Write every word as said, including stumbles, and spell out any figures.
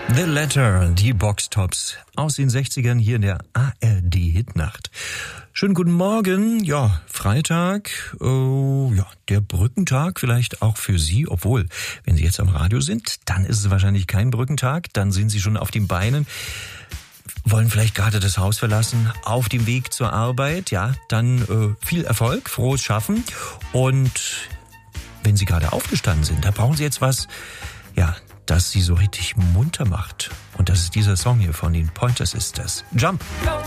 The Letter, die Boxtops aus den sechzigern hier in der A R D-Hitnacht. Schönen guten Morgen, ja, Freitag, äh, ja, der Brückentag vielleicht auch für Sie, obwohl, wenn Sie jetzt am Radio sind, dann ist es wahrscheinlich kein Brückentag, dann sind Sie schon auf den Beinen, wollen vielleicht gerade das Haus verlassen, auf dem Weg zur Arbeit, ja, dann äh, viel Erfolg, frohes Schaffen und wenn Sie gerade aufgestanden sind, da brauchen Sie jetzt was, ja, das Sie so richtig munter macht. Und das ist dieser Song hier von den Pointer Sisters. Jump! Go,